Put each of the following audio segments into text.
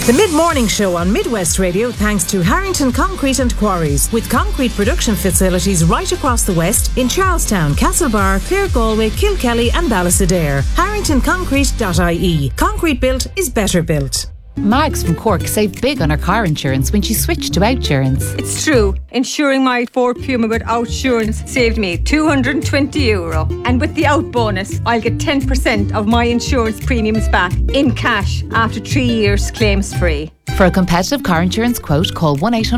The Mid-Morning Show on Midwest Radio thanks to Harrington Concrete and Quarries, with concrete production facilities right across the West in Charlestown, Castlebar, Clare, Galway, Kilkelly and Ballastadair. HarringtonConcrete.ie. Concrete built is better built. Mags from Cork saved big on her car insurance when she switched to Outsurance. It's true. Insuring my Ford Puma with Outsurance saved me €220. And with the Out bonus, I'll get 10% of my insurance premiums back in cash after 3 years claims free. For a competitive car insurance quote, call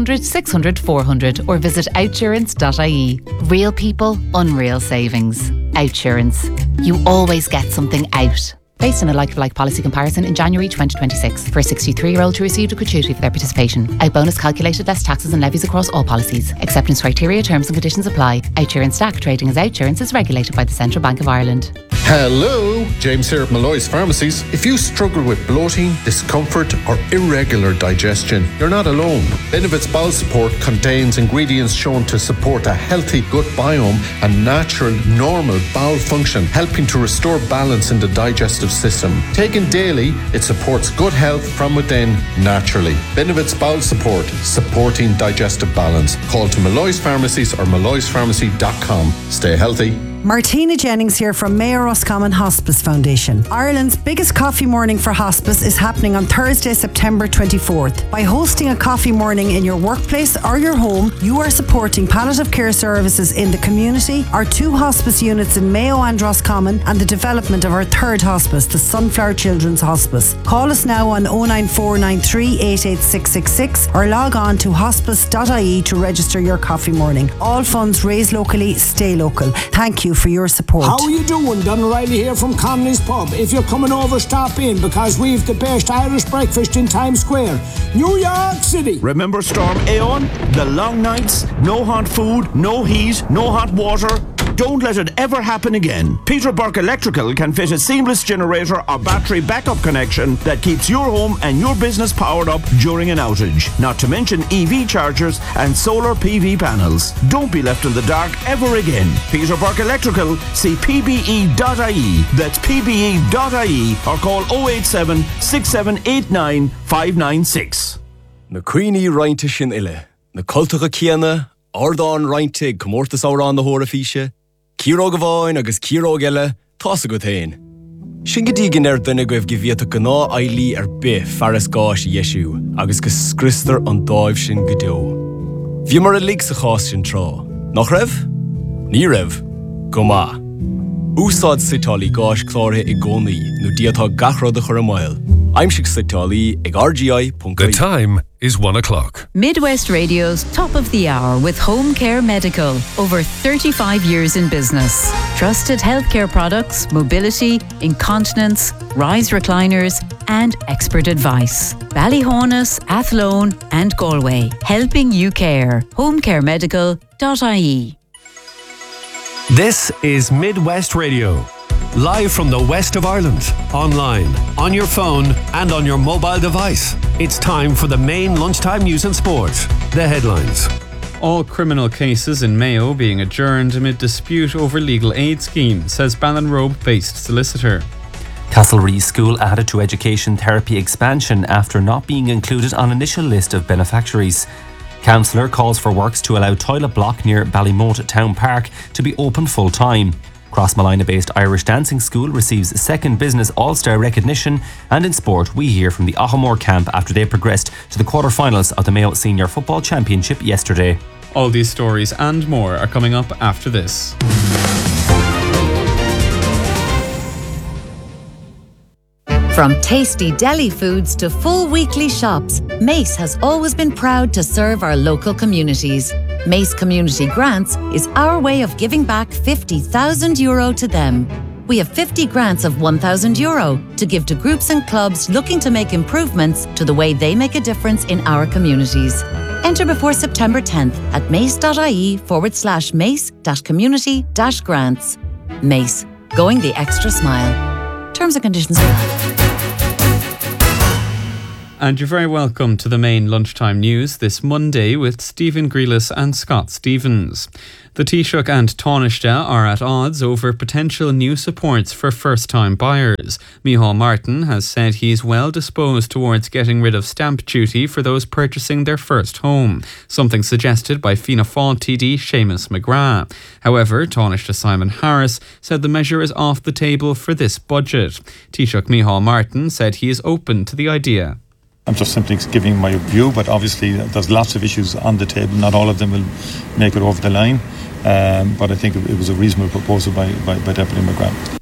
1-800-600-400 or visit outsurance.ie. Real people, unreal savings. Outsurance. You always get something out. Based on a like-for-like policy comparison in January 2026. For a 63-year-old who received a gratuity for their participation. Out bonus calculated less taxes and levies across all policies. Acceptance criteria, terms and conditions apply. Outsurance Stack trading as Outsurance is regulated by the Central Bank of Ireland. Hello, James here at Malloy's Pharmacies. If you struggle with bloating, discomfort or irregular digestion, you're not alone. Benevit's Bowel Support contains ingredients shown to support a healthy gut biome and natural, normal bowel function, helping to restore balance in the digestive system. Taken daily, it supports gut health from within naturally. Benevit's Bowel Support, supporting digestive balance. Call to Malloy's Pharmacies or malloyspharmacy.com. Stay healthy. Martina Jennings here from Mayor Roscommon Hospice Foundation. Ireland's biggest coffee morning for hospice is happening on Thursday, September 24th. By hosting a coffee morning in your workplace or your home, you are supporting palliative care services in the community, our 2 hospice units in Mayo and Roscommon, and the development of our 3rd hospice, the Sunflower Children's Hospice. Call us now on 09493 88666 or log on to hospice.ie to register your coffee morning. All funds raised locally, stay local. Thank you for your support. How are you doing? Don O'Reilly here from Connolly's Pub. If you're coming over, stop in because we've the best Irish breakfast in Times Square, New York City. Remember Storm Aeon? The long nights, no hot food, no heat, no hot water. Don't let it ever happen again. Peter Burke Electrical can fit a seamless generator or battery backup connection that keeps your home and your business powered up during an outage. Not to mention EV chargers and solar PV panels. Don't be left in the dark ever again. Peter Burke Electrical, see pbe.ie. That's pbe.ie or call 087 6789 596. Na Queenie Reinte sin ille. Na cultacha Ciana, Ardán Reinte Comórtas árán na hóra físe. Círóg bháin agus círóg eile, tása go tain. Sin go dtí gin duine go bh gibhíota go ná ailí bith fearras gáis Iesú, agus go scristar an dáibh sin go deo. Bhí mar a líg sa chás sin trá. Nach raibh? Ní raibh. Go má. Úsáid sitálaí gáis chlártha I gcónaí nó díotá gachród a chur a máil. Aimsig sitálaí ag rgi.ie. The time is 1 o'clock. Midwest Radio's Top of the Hour with Home Care Medical. Over 35 years in business. Trusted healthcare products, mobility, incontinence, rise recliners, and expert advice. Ballyhonus, Athlone, and Galway. Helping you care. homecaremedical.ie. This is Midwest Radio. Live from the west of Ireland, online, on your phone and on your mobile device. It's time for the main lunchtime news and sport. The headlines. All criminal cases in Mayo being adjourned amid dispute over legal aid scheme, says Ballinrobe-based solicitor. Castlereagh School added to education therapy expansion after not being included on initial list of beneficiaries. Councillor calls for works to allow toilet block near Ballymote Town Park to be open full-time. Crossmolina-based Irish Dancing School receives second business all-star recognition, and in sport we hear from the Ahamore camp after they progressed to the quarter-finals of the Mayo Senior Football Championship yesterday. All these stories and more are coming up after this. From tasty deli foods to full weekly shops, Mace has always been proud to serve our local communities. Mace Community Grants is our way of giving back €50,000 to them. We have 50 grants of €1,000 to give to groups and clubs looking to make improvements to the way they make a difference in our communities. Enter before September 10th at mace.ie/mace-community-grants. Mace, going the extra smile. Terms and conditions apply. And you're very welcome to the main lunchtime news this Monday with Stephen Grealis and Scott Stevens. The Taoiseach and Taoiseach are at odds over potential new supports for first-time buyers. Micheál Martin has said he's well disposed towards getting rid of stamp duty for those purchasing their first home, something suggested by Fianna Fáil TD Seamus McGrath. However, Taoiseach Simon Harris said the measure is off the table for this budget. Taoiseach Micheál Martin said he is open to the idea. I'm just simply giving my view, but obviously there's lots of issues on the table. Not all of them will make it over the line, but I think it was a reasonable proposal by Deputy McGrath.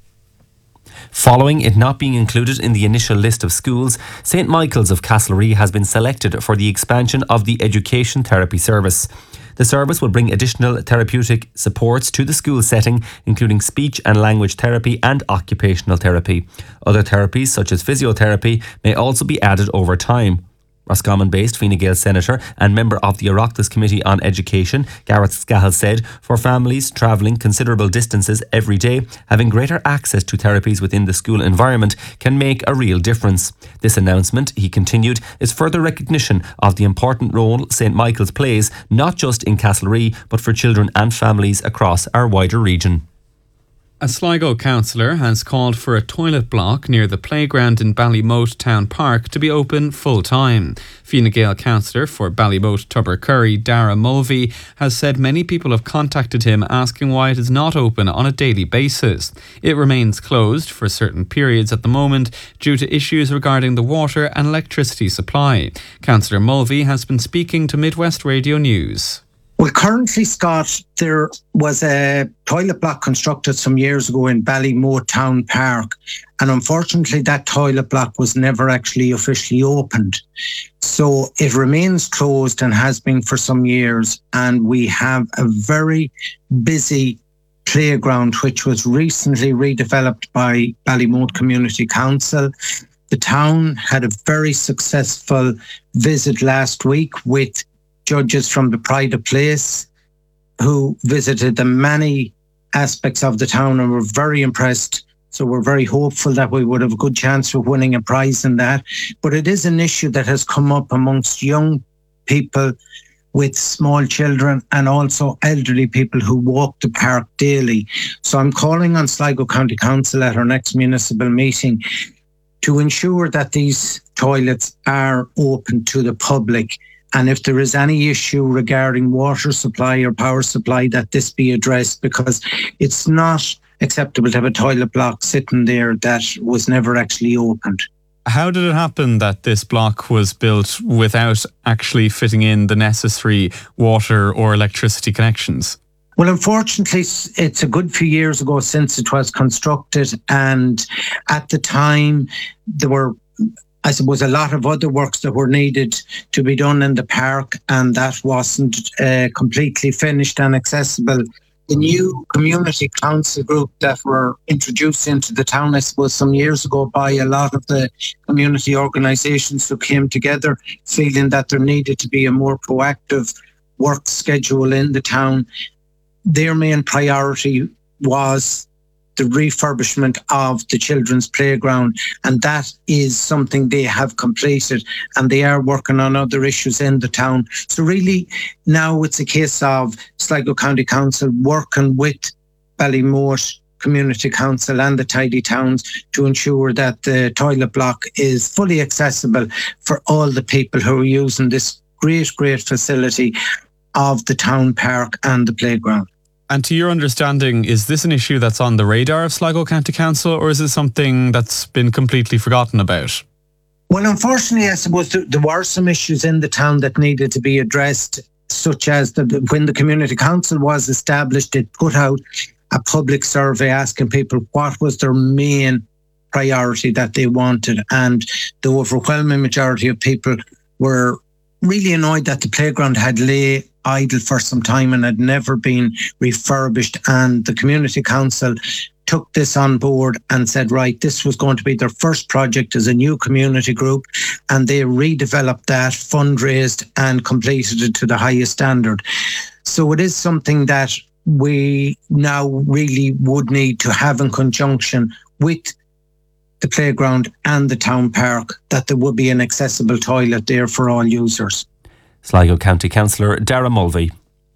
Following it not being included in the initial list of schools, St Michael's of Castlerea has been selected for the expansion of the education therapy service. The service will bring additional therapeutic supports to the school setting, including speech and language therapy and occupational therapy. Other therapies, such as physiotherapy, may also be added over time. Roscommon-based Fine Gael Senator and member of the Oireachtas Committee on Education, Gareth Scahill, said for families travelling considerable distances every day, having greater access to therapies within the school environment can make a real difference. This announcement, he continued, is further recognition of the important role St Michael's plays, not just in Castlerea, but for children and families across our wider region. A Sligo councillor has called for a toilet block near the playground in Ballymote Town Park to be open full-time. Fine Gael councillor for Ballymote Tubbercurry, Dara Mulvey, has said many people have contacted him asking why it is not open on a daily basis. It remains closed for certain periods at the moment due to issues regarding the water and electricity supply. Councillor Mulvey has been speaking to Midwest Radio News. Well, currently, Scott, there was a toilet block constructed some years ago in Ballymote Town Park, and unfortunately that toilet block was never actually officially opened. So it remains closed and has been for some years, and we have a very busy playground which was recently redeveloped by Ballymote Community Council. The town had a very successful visit last week with judges from the Pride of Place who visited the many aspects of the town and were very impressed. So we're very hopeful that we would have a good chance of winning a prize in that. But it is an issue that has come up amongst young people with small children and also elderly people who walk the park daily. So I'm calling on Sligo County Council at our next municipal meeting to ensure that these toilets are open to the public. And if there is any issue regarding water supply or power supply, that this be addressed, because it's not acceptable to have a toilet block sitting there that was never actually opened. How did it happen that this block was built without actually fitting in the necessary water or electricity connections? Well, unfortunately, it's a good few years ago since it was constructed. And at the time, there were, I suppose, a lot of other works that were needed to be done in the park, and that wasn't completely finished and accessible. The new community council group that were introduced into the town, I suppose, some years ago by a lot of the community organisations who came together, feeling that there needed to be a more proactive work schedule in the town. Their main priority was the refurbishment of the children's playground, and that is something they have completed, and they are working on other issues in the town. So really now it's a case of Sligo County Council working with Ballymote Community Council and the Tidy Towns to ensure that the toilet block is fully accessible for all the people who are using this great facility of the town park and the playground. And to your understanding, is this an issue that's on the radar of Sligo County Council, or is it something that's been completely forgotten about? Well, unfortunately, I suppose there were some issues in the town that needed to be addressed, such as when the Community Council was established, it put out a public survey asking people what was their main priority that they wanted. And the overwhelming majority of people were really annoyed that the playground had lay idle for some time and had never been refurbished. And the Community Council took this on board and said, right, this was going to be their first project as a new community group. And they redeveloped that, fundraised and completed it to the highest standard. So it is something that we now really would need to have in conjunction with the playground and the town park, that there would be an accessible toilet there for all users. Sligo County Councillor Dara Mulvey.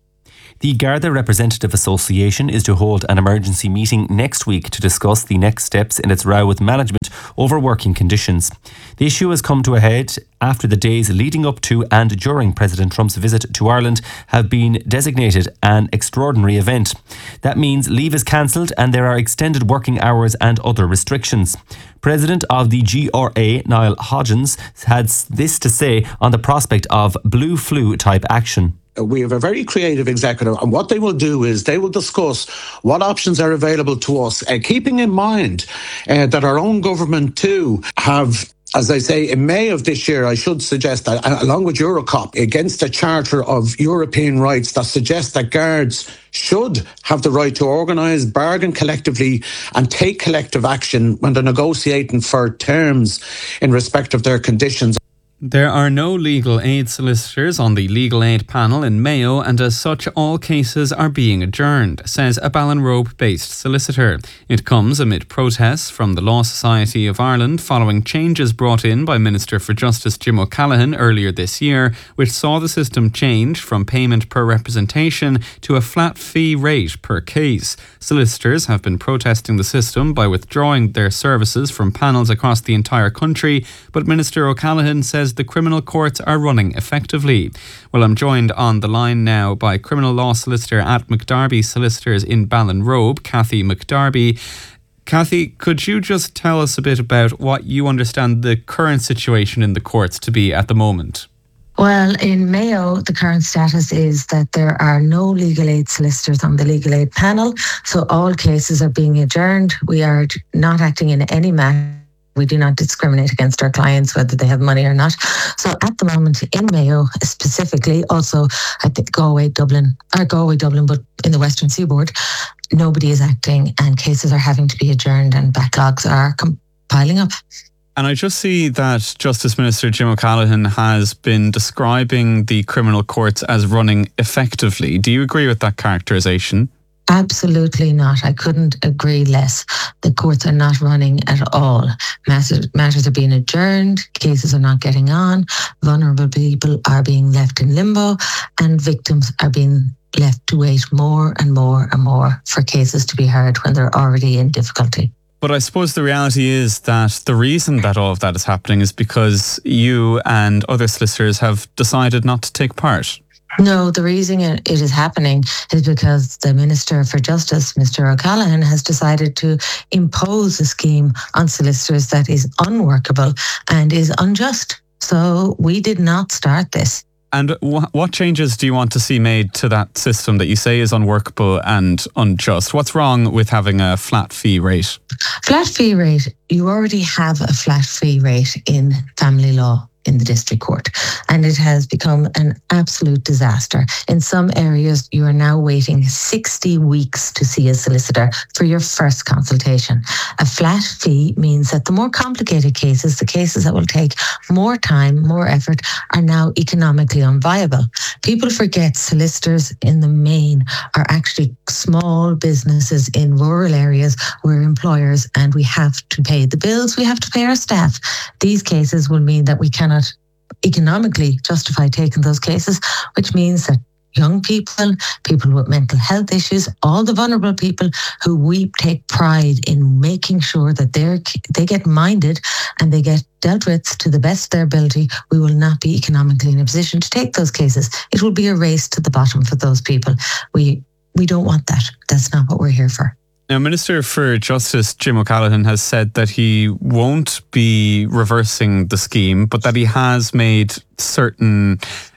The Garda Representative Association is to hold an emergency meeting next week to discuss the next steps in its row with management over working conditions. The issue has come to a head after the days leading up to and during President Trump's visit to Ireland have been designated an extraordinary event. That means leave is cancelled and there are extended working hours and other restrictions. President of the GRA, Niall Hodgins, had this to say on the prospect of blue flu type action. We have a very creative executive, and what they will do is they will discuss what options are available to us, keeping in mind that our own government too have, as I say, in May of this year, I should suggest that, along with Eurocop, against a Charter of European Rights that suggests that guards should have the right to organise, bargain collectively and take collective action when they're negotiating for terms in respect of their conditions. There are no legal aid solicitors on the legal aid panel in Mayo, and as such all cases are being adjourned, says a Ballinrobe-based solicitor. It comes amid protests from the Law Society of Ireland following changes brought in by Minister for Justice Jim O'Callaghan earlier this year, which saw the system change from payment per representation to a flat fee rate per case. Solicitors have been protesting the system by withdrawing their services from panels across the entire country, but Minister O'Callaghan says the criminal courts are running effectively. Well, I'm joined on the line now by criminal law solicitor at McDarby Solicitors in Ballinrobe, Cathy McDarby. Cathy, could you just tell us a bit about what you understand the current situation in the courts to be at the moment? Well, in Mayo, the current status is that there are no legal aid solicitors on the legal aid panel, so all cases are being adjourned. We are not acting in any matter. We do not discriminate against our clients, whether they have money or not. So at the moment in Mayo, specifically, also I think Galway, Dublin, but in the Western Seaboard, nobody is acting and cases are having to be adjourned and backlogs are piling up. And I just see that Justice Minister Jim O'Callaghan has been describing the criminal courts as running effectively. Do you agree with that characterisation? Absolutely not. I couldn't agree less. The courts are not running at all. Matters are being adjourned, cases are not getting on, vulnerable people are being left in limbo, and victims are being left to wait more and more and more for cases to be heard when they're already in difficulty. But I suppose the reality is that the reason that all of that is happening is because you and other solicitors have decided not to take part. No, the reason it is happening is because the Minister for Justice, Mr. O'Callaghan, has decided to impose a scheme on solicitors that is unworkable and is unjust. So we did not start this. And what changes do you want to see made to that system that you say is unworkable and unjust? What's wrong with having a flat fee rate? Flat fee rate, you already have a flat fee rate in family law in the district court, and it has become an absolute disaster. In some areas, you are now waiting 60 weeks to see a solicitor for your first consultation. A flat fee means that the more complicated cases, the cases that will take more time, more effort, are now economically unviable. People forget solicitors in the main are actually small businesses in rural areas. We're employers and we have to pay the bills, we have to pay our staff. These cases will mean that we cannot economically justify taking those cases, which means that young people, people with mental health issues, all the vulnerable people who we take pride in making sure that they get minded and they get dealt with to the best of their ability, we will not be economically in a position to take those cases. It will be a race to the bottom for those people. We don't want that. That's not what we're here for. Now, Minister for Justice Jim O'Callaghan has said that he won't be reversing the scheme, but that he has made certain,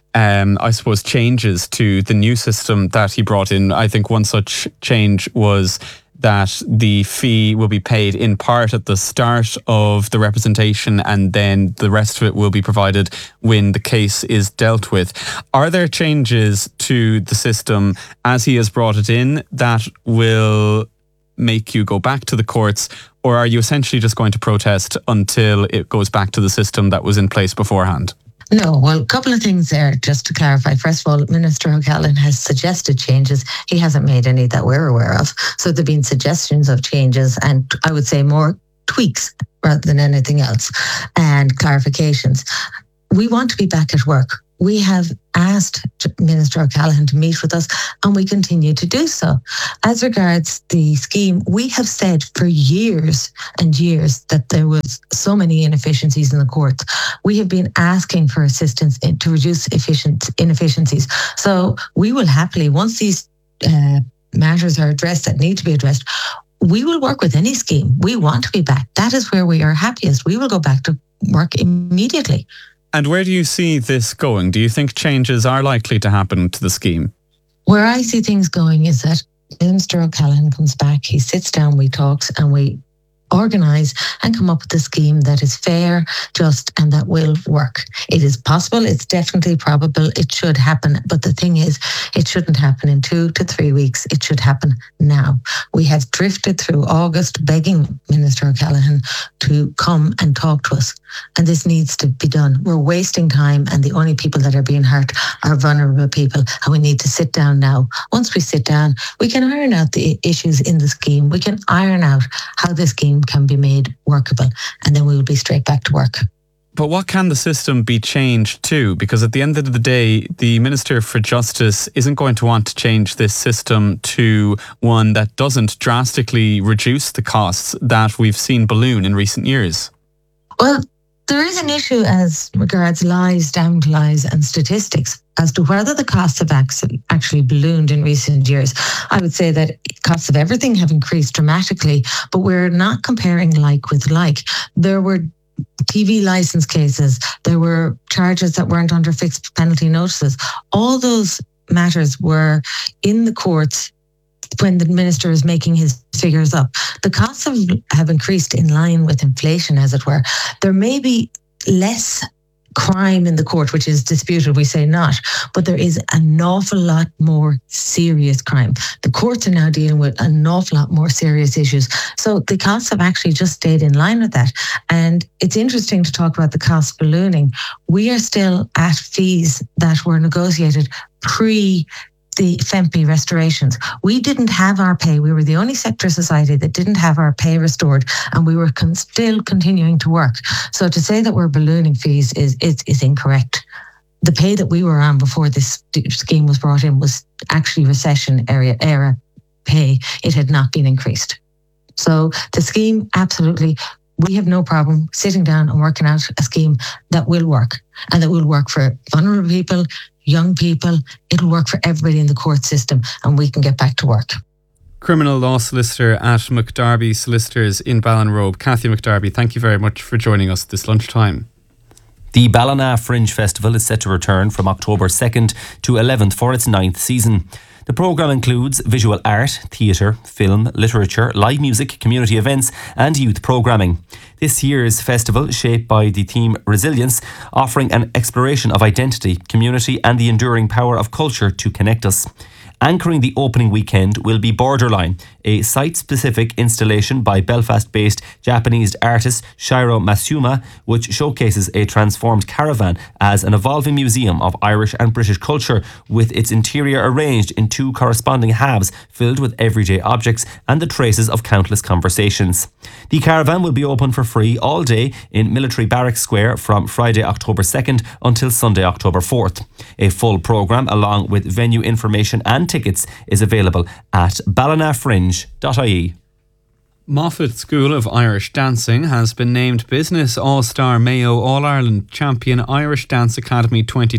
changes to the new system that he brought in. I think one such change was that the fee will be paid in part at the start of the representation and then the rest of it will be provided when the case is dealt with. Are there changes to the system as he has brought it in that will make you go back to the courts, or are you essentially just going to protest until it goes back to the system that was in place beforehand? No, well, a couple of things there, just to clarify. First of all, Minister O'Callaghan has suggested changes. He hasn't made any that we're aware of. So there have been suggestions of changes, and I would say more tweaks rather than anything else, and clarifications. We want to be back at work. We have asked Minister O'Callaghan to meet with us, and we continue to do so. As regards the scheme, we have said for years and years that there was so many inefficiencies in the courts. We have been asking for assistance to reduce inefficiencies. So we will happily, once these matters are addressed that need to be addressed, we will work with any scheme. We want to be back. That is where we are happiest. We will go back to work immediately. And where do you see this going? Do you think changes are likely to happen to the scheme? Where I see things going is that Minister O'Callaghan comes back, he sits down, we talk, and we organise and come up with a scheme that is fair, just, and that will work. It is possible, it's definitely probable, it should happen. But the thing is, it shouldn't happen in 2 to 3 weeks. It should happen now. We have drifted through August begging Minister O'Callaghan to come and talk to us. And this needs to be done. We're wasting time, and the only people that are being hurt are vulnerable people, and we need to sit down now. Once we sit down, we can iron out the issues in the scheme. We can iron out how the scheme can be made workable, and then we will be straight back to work. But what can the system be changed to? Because at the end of the day, the Minister for Justice isn't going to want to change this system to one that doesn't drastically reduce the costs that we've seen balloon in recent years. Well, there is an issue as regards lies, damned lies and statistics as to whether the costs have actually ballooned in recent years. I would say that costs of everything have increased dramatically, but we're not comparing like with like. There were TV license cases, there were charges that weren't under fixed penalty notices. All those matters were in the courts when the minister is making his figures up. The costs have increased in line with inflation, as it were. There may be less crime in the court, which is disputed, we say not, but there is an awful lot more serious crime. The courts are now dealing with an awful lot more serious issues. So the costs have actually just stayed in line with that. And it's interesting to talk about the costs ballooning. We are still at fees that were negotiated pre the FEMPI restorations. We didn't have our pay. We were the only sector society that didn't have our pay restored, and we were still continuing to work. So to say that we're ballooning fees is incorrect. The pay that we were on before this scheme was brought in was actually recession era pay. It had not been increased. So the scheme, absolutely, we have no problem sitting down and working out a scheme that will work, and that will work for vulnerable people, young people. It'll work for everybody in the court system, and we can get back to work. Criminal law solicitor at McDarby Solicitors in Ballinrobe, Cathy McDarby, thank you very much for joining us this lunchtime. The Ballina Fringe Festival is set to return from October 2nd to 11th for its 9th season. The programme includes visual art, theatre, film, literature, live music, community events and youth programming. This year's festival, shaped by the theme Resilience, offering an exploration of identity, community and the enduring power of culture to connect us. Anchoring the opening weekend will be Borderline, a site-specific installation by Belfast-based Japanese artist Shiro Masuma, which showcases a transformed caravan as an evolving museum of Irish and British culture, with its interior arranged in 2 corresponding halves filled with everyday objects and the traces of countless conversations. The caravan will be open for free all day in Military Barracks Square from Friday, October 2nd until Sunday, October 4th. A full programme along with venue information and tickets is available at ballinafringe.ie. Moffat School of Irish Dancing has been named Business All-Star Mayo All-Ireland Champion Irish Dance Academy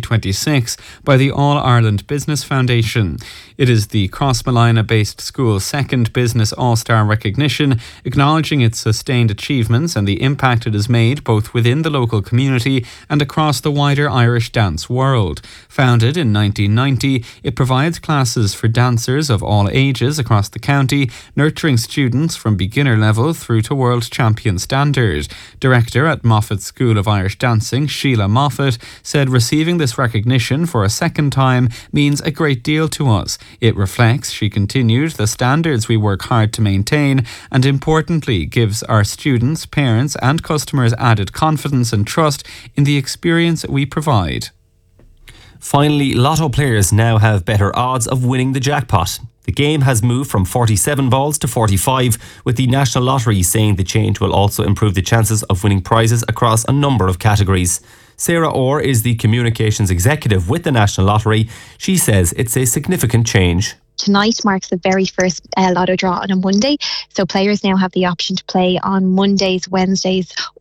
2026 by the All-Ireland Business Foundation. It is the Crossmolina-based school's second Business All-Star recognition, acknowledging its sustained achievements and the impact it has made both within the local community and across the wider Irish dance world. Founded in 1990, it provides classes for dancers of all ages across the county, nurturing students from beginner level through to world champion standard. Director at Moffat School of Irish Dancing, Sheila Moffat, said receiving this recognition for a second time means a great deal to us. It reflects, she continued, the standards we work hard to maintain and importantly gives our students, parents and customers added confidence and trust in the experience we provide. Finally, lotto players now have better odds of winning the jackpot. The game has moved from 47 balls to 45, with the National Lottery saying the change will also improve the chances of winning prizes across a number of categories. Sarah Orr is the communications executive with the National Lottery. She says it's a significant change. Tonight marks the very first lotto draw on a Monday, so players now have the option to play on Mondays, Wednesdays